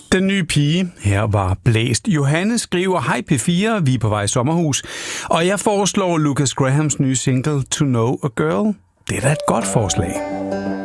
Den nye pige. Her var Blæst. Johanne skriver, hej P4, vi er på vej i sommerhus, og jeg foreslår Lucas Grahams nye single To Know a Girl. Det er da et godt forslag.